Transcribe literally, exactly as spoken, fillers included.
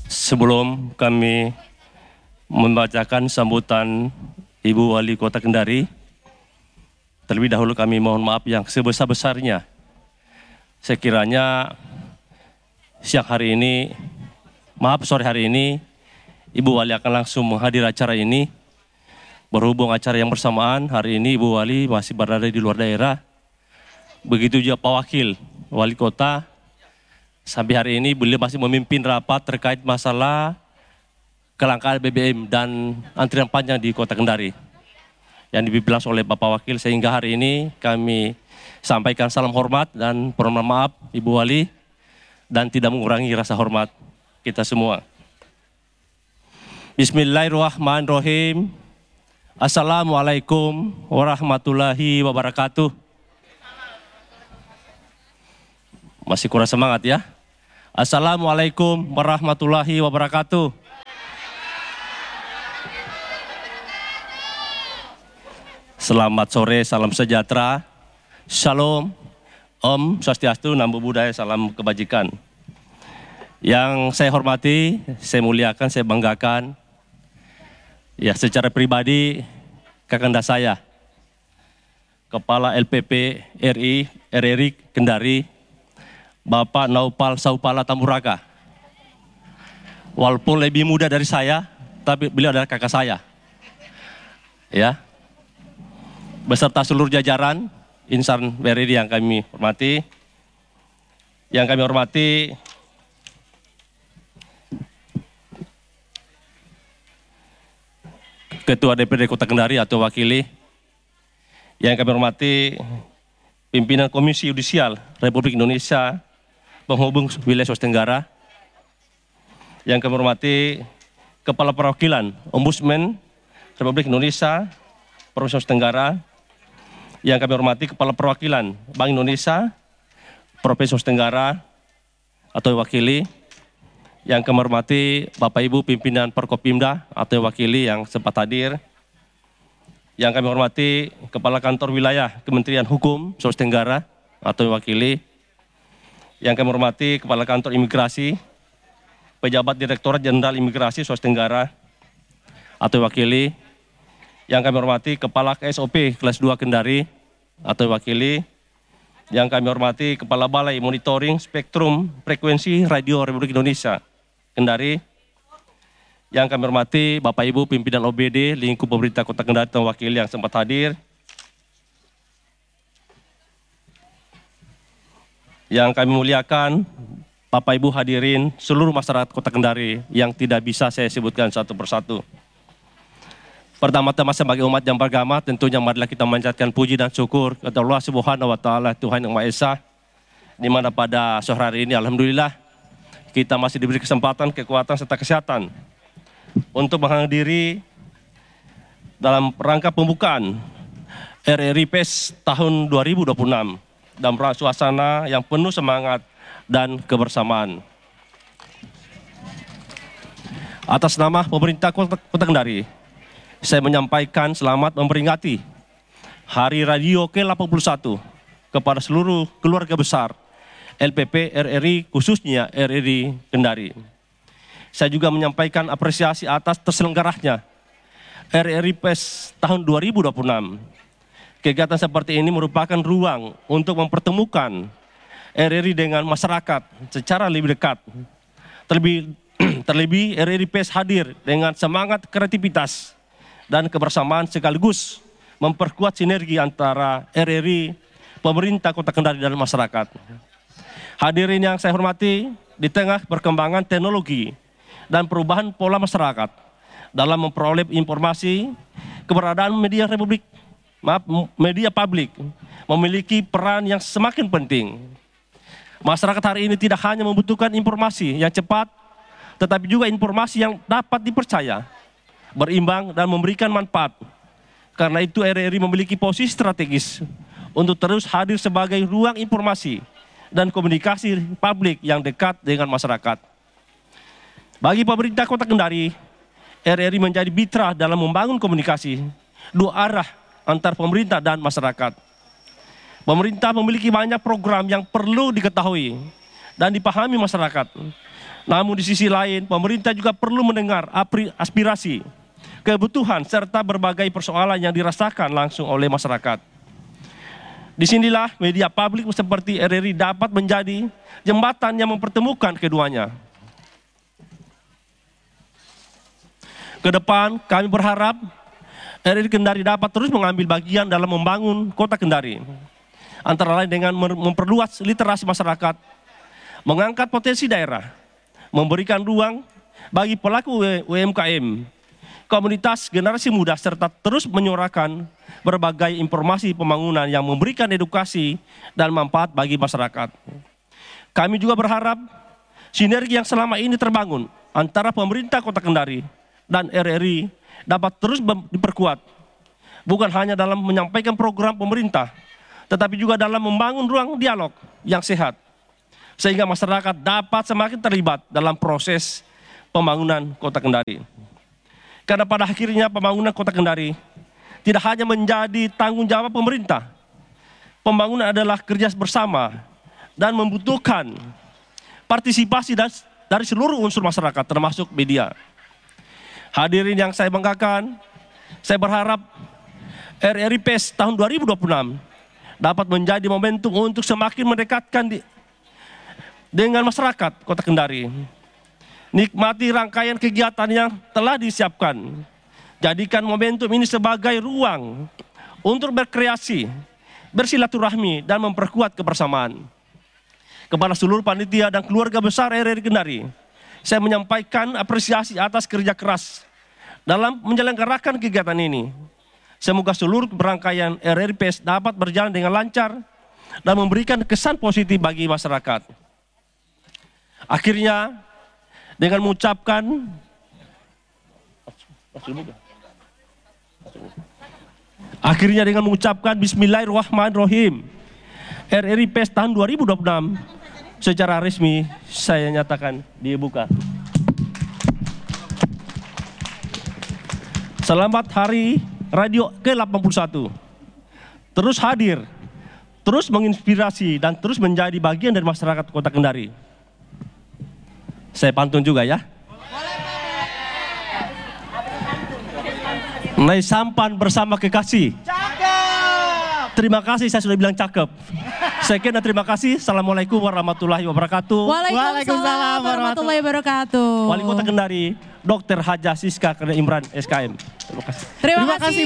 Sebelum kami membacakan sambutan Ibu Wali Kota Kendari, terlebih dahulu kami mohon maaf yang sebesar-besarnya. Sekiranya siang hari ini, maaf sore hari ini, Ibu Wali akan langsung menghadiri acara ini. Berhubung acara yang bersamaan, hari ini Ibu Wali masih berada di luar daerah. Begitu juga Pak Wakil Wali Kota. Sampai hari ini beliau masih memimpin rapat terkait masalah kelangkaan B B M dan antrian panjang di Kota Kendari yang dipimpin oleh Bapak Wakil, sehingga hari ini kami sampaikan salam hormat dan permohonan maaf Ibu Wali dan tidak mengurangi rasa hormat kita semua. Bismillahirrahmanirrahim. Assalamualaikum warahmatullahi wabarakatuh. Masih kurang semangat ya. Assalamualaikum warahmatullahi wabarakatuh. Selamat sore, salam sejahtera, shalom, om, swastiastu, namo buddhaya, salam kebajikan. Yang saya hormati, saya muliakan, saya banggakan, ya secara pribadi, kakanda saya, Kepala L P P R I R R I Kendari, Bapak Naupal Saupala Tamburaka. Walaupun lebih muda dari saya, tapi beliau adalah kakak saya. Ya, beserta seluruh jajaran insan B R I yang kami hormati, yang kami hormati Ketua D P R D Kota Kendari atau wakili, yang kami hormati pimpinan Komisi Yudisial Republik Indonesia penghubung wilayah Sulawesi Tenggara, yang kami hormati Kepala Perwakilan Ombudsman Republik Indonesia Provinsi Sulawesi Tenggara, yang kami hormati Kepala Perwakilan Bank Indonesia Provinsi Sulawesi Tenggara atau wakili, yang kami hormati Bapak Ibu pimpinan Perkopimda atau wakili yang sempat hadir, yang kami hormati Kepala Kantor Wilayah Kementerian Hukum Sulawesi Tenggara atau wakili, yang kami hormati Kepala Kantor Imigrasi, Pejabat Direktorat Jenderal Imigrasi Sulawesi Tenggara atau wakili, yang kami hormati Kepala K S O P kelas dua Kendari atau wakili, yang kami hormati Kepala Balai Monitoring Spektrum Frekuensi Radio Republik Indonesia Kendari, yang kami hormati Bapak Ibu pimpinan O B D lingkup pemerintah Kota Kendari atau wakili yang sempat hadir, yang kami muliakan Bapak Ibu hadirin seluruh masyarakat Kota Kendari yang tidak bisa saya sebutkan satu persatu. Pertama-tama sebagai umat yang beragama, tentunya marilah kita memanjatkan puji dan syukur kepada Allah Subhanahu wa taala, Tuhan yang Maha Esa, di mana pada sore hari ini alhamdulillah kita masih diberi kesempatan, kekuatan serta kesehatan untuk menghadiri dalam rangka pembukaan R R I P E S tahun dua ribu dua puluh enam dalam suasana yang penuh semangat dan kebersamaan. Atas nama pemerintah Kota, Kota Kendari, saya menyampaikan selamat memperingati Hari Radio ke delapan puluh satu kepada seluruh keluarga besar L P P R R I, khususnya R R I Kendari. Saya juga menyampaikan apresiasi atas terselenggaranya R R I P E S tahun dua ribu dua puluh enam. Kegiatan seperti ini merupakan ruang untuk mempertemukan R R I dengan masyarakat secara lebih dekat. Terlebih, terlebih R R I P E S hadir dengan semangat kreativitas dan kebersamaan sekaligus memperkuat sinergi antara R R I, pemerintah Kota Kendari dan masyarakat. Hadirin yang saya hormati, di tengah perkembangan teknologi dan perubahan pola masyarakat dalam memperoleh informasi, keberadaan media Republik Maaf, media publik memiliki peran yang semakin penting. Masyarakat hari ini tidak hanya membutuhkan informasi yang cepat, tetapi juga informasi yang dapat dipercaya, berimbang dan memberikan manfaat. Karena itu R R I memiliki posisi strategis untuk terus hadir sebagai ruang informasi dan komunikasi publik yang dekat dengan masyarakat. Bagi pemerintah Kota Kendari, R R I menjadi mitra dalam membangun komunikasi dua arah antar pemerintah dan masyarakat. Pemerintah memiliki banyak program yang perlu diketahui dan dipahami masyarakat. Namun di sisi lain, pemerintah juga perlu mendengar aspirasi, kebutuhan, serta berbagai persoalan yang dirasakan langsung oleh masyarakat. Disinilah media publik seperti R R I dapat menjadi jembatan yang mempertemukan keduanya. Kedepan, kami berharap R R I Kendari dapat terus mengambil bagian dalam membangun kota Kendari. Antara lain dengan memperluas literasi masyarakat, mengangkat potensi daerah, memberikan ruang bagi pelaku U M K M, komunitas generasi muda, serta terus menyuarakan berbagai informasi pembangunan yang memberikan edukasi dan manfaat bagi masyarakat. Kami juga berharap sinergi yang selama ini terbangun antara pemerintah Kota Kendari dan R R I dapat terus diperkuat, bukan hanya dalam menyampaikan program pemerintah, tetapi juga dalam membangun ruang dialog yang sehat, sehingga masyarakat dapat semakin terlibat dalam proses pembangunan Kota Kendari. Karena pada akhirnya pembangunan Kota Kendari tidak hanya menjadi tanggung jawab pemerintah. Pembangunan adalah kerja bersama dan membutuhkan partisipasi dari seluruh unsur masyarakat termasuk media. Hadirin yang saya banggakan, saya berharap R R I P E S tahun dua ribu dua puluh enam dapat menjadi momentum untuk semakin mendekatkan di, dengan masyarakat Kota Kendari. Nikmati rangkaian kegiatan yang telah disiapkan. Jadikan momentum ini sebagai ruang untuk berkreasi, bersilaturahmi, dan memperkuat kebersamaan. Kepada seluruh panitia dan keluarga besar R R I Kendari, saya menyampaikan apresiasi atas kerja keras dalam menyelenggarakan kegiatan ini. Semoga seluruh rangkaian R R I P E S dapat berjalan dengan lancar dan memberikan kesan positif bagi masyarakat. Akhirnya, dengan mengucapkan Akhirnya dengan mengucapkan Bismillahirrahmanirrahim, R R I P E S tahun dua ribu dua puluh enam secara resmi saya nyatakan dibuka. Selamat Hari Radio ke delapan puluh satu. Terus hadir, terus menginspirasi, dan terus menjadi bagian dari masyarakat Kota Kendari. Saya pantun juga ya. Naik sampan bersama kekasih. Cakep. Terima kasih, saya sudah bilang cakep. Sekian dan terima kasih. Assalamualaikum warahmatullahi wabarakatuh. Waalaikumsalam warahmatullahi wabarakatuh. Wali Kota Kendari, Dokter Haja Siska Imran S K M. Terima kasih. Terima kasih